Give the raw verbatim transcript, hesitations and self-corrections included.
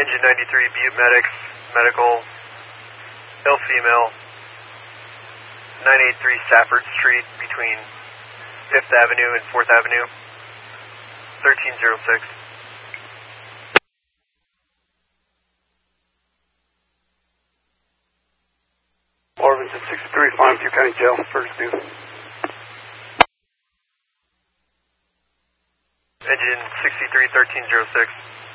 Engine ninety-three, Butte Medics, medical, male, female, nine eighty-three Safford Street between fifth Avenue and fourth Avenue, thirteen oh six. Marvin's at sixty-three, flying Butte County Jail, first due. Engine sixty-three, thirteen oh six.